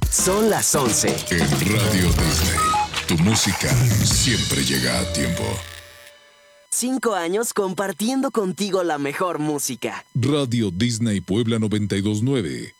Son las 11. En Radio Disney, tu música siempre llega a tiempo. 5 años compartiendo contigo la mejor música. Radio Disney Puebla 92.9.